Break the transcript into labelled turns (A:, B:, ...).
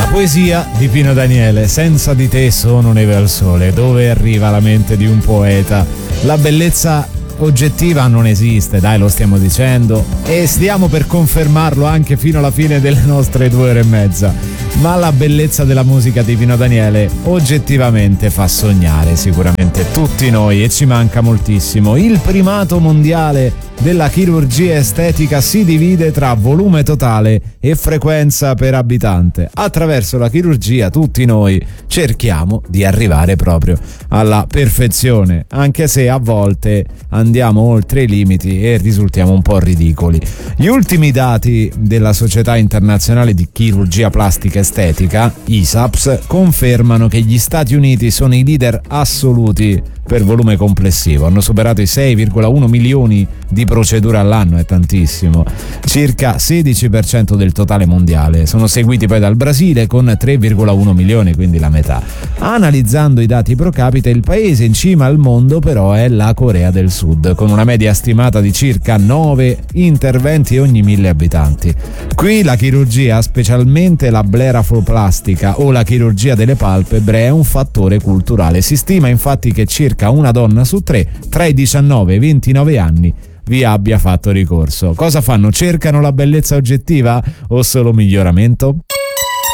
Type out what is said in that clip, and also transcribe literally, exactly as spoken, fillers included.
A: Poesia di Pino Daniele. Senza di te sono neve al sole. Dove arriva la mente di un poeta? La bellezza oggettiva non esiste, dai, lo stiamo dicendo e stiamo per confermarlo anche fino alla fine delle nostre due ore e mezza. Ma la bellezza della musica di Pino Daniele oggettivamente fa sognare sicuramente tutti noi, e ci manca moltissimo. Il primato mondiale della chirurgia estetica si divide tra volume totale e frequenza per abitante. Attraverso la chirurgia tutti noi cerchiamo di arrivare proprio alla perfezione, anche se a volte andiamo oltre i limiti e risultiamo un po' ridicoli. Gli ultimi dati della Società Internazionale di Chirurgia Plastica Estetica, I S A P S, confermano che gli Stati Uniti sono i leader assoluti per volume complessivo. Hanno superato i sei virgola uno milioni di procedure all'anno, è tantissimo, circa sedici per cento del totale mondiale. Sono seguiti poi dal Brasile con tre virgola uno milioni, quindi la metà. Analizzando i dati pro capite, il paese in cima al mondo però è la Corea del Sud, con una media stimata di circa nove interventi ogni mille abitanti. Qui la chirurgia, specialmente la blerafoplastica o la chirurgia delle palpebre, è un fattore culturale. Si stima infatti che circa una donna su tre tra i diciannove e i ventinove anni vi abbia fatto ricorso. Cosa fanno? Cercano la bellezza oggettiva o solo miglioramento?